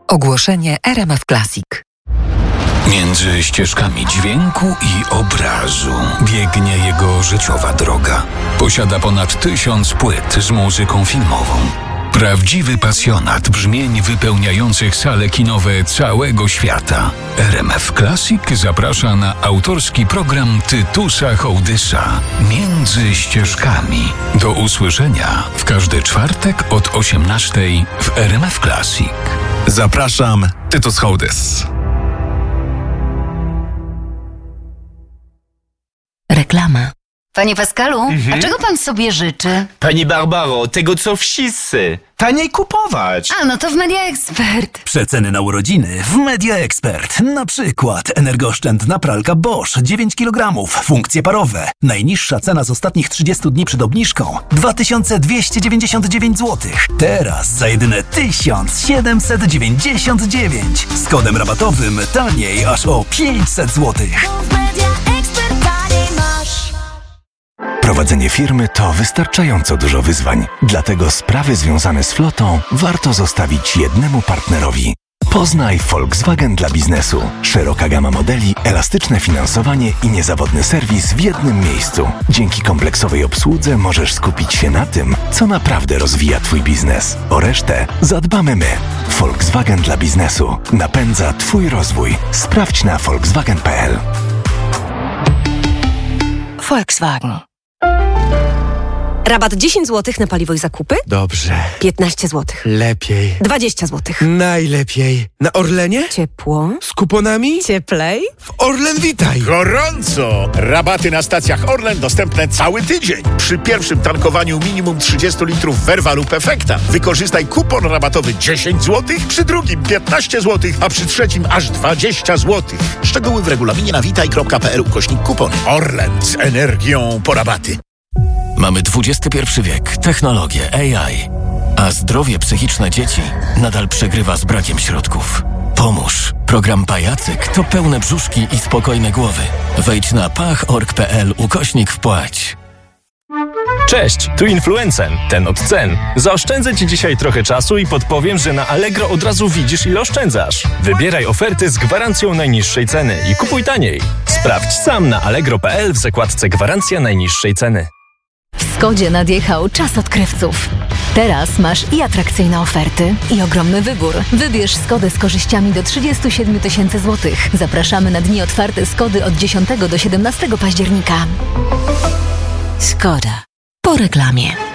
Ogłoszenie RMF Classic. Między ścieżkami dźwięku i obrazu biegnie jego życiowa droga. Posiada ponad 1000 płyt z muzyką filmową. Prawdziwy pasjonat brzmień wypełniających sale kinowe całego świata. RMF Classic zaprasza na autorski program Tytusa Hołdysa Między ścieżkami. Do usłyszenia w każdy czwartek od 18:00 w RMF Classic. Zapraszam, Tytus Hołdys. Reklama. Panie Pascalu, a czego pan sobie życzy? Pani Barbaro, tego co wszyscy. Taniej kupować. A, no to w Media Expert. Przeceny na urodziny w Media Expert. Na przykład energooszczędna pralka Bosch 9 kg, funkcje parowe. Najniższa cena z ostatnich 30 dni przed obniżką 2299 zł. Teraz za jedyne 1799. Z kodem rabatowym taniej aż o 500 zł. Prowadzenie firmy to wystarczająco dużo wyzwań. Dlatego sprawy związane z flotą warto zostawić jednemu partnerowi. Poznaj Volkswagen dla biznesu. Szeroka gama modeli, elastyczne finansowanie i niezawodny serwis w jednym miejscu. Dzięki kompleksowej obsłudze możesz skupić się na tym, co naprawdę rozwija Twój biznes. O resztę zadbamy my. Volkswagen dla biznesu. Napędza Twój rozwój. Sprawdź na volkswagen.pl. Volkswagen. Rabat 10 zł na paliwo i zakupy? Dobrze. 15 zł. Lepiej. 20 zł. Najlepiej. Na Orlenie? Ciepło. Z kuponami? Cieplej. W Orlen Witaj. Gorąco! Rabaty na stacjach Orlen dostępne cały tydzień. Przy pierwszym tankowaniu minimum 30 litrów Verva lub Efekta wykorzystaj kupon rabatowy 10 zł, przy drugim 15 zł, a przy trzecim aż 20 zł. Szczegóły w regulaminie na witaj.pl/kupony. Orlen z energią po rabaty. Mamy XXI wiek, technologię, AI, a zdrowie psychiczne dzieci nadal przegrywa z brakiem środków. Pomóż. Program Pajacyk to pełne brzuszki i spokojne głowy. Wejdź na pach.org.pl/wpłać. Cześć, tu Influencen, ten od cen. Zaoszczędzę Ci dzisiaj trochę czasu i podpowiem, że na Allegro od razu widzisz, ile oszczędzasz. Wybieraj oferty z gwarancją najniższej ceny i kupuj taniej. Sprawdź sam na allegro.pl w zakładce Gwarancja najniższej ceny. W Skodzie nadjechał czas odkrywców. Teraz masz i atrakcyjne oferty, i ogromny wybór. Wybierz Skodę z korzyściami do 37 000 złotych. Zapraszamy na dni otwarte Skody od 10 do 17 października. Skoda. Po reklamie.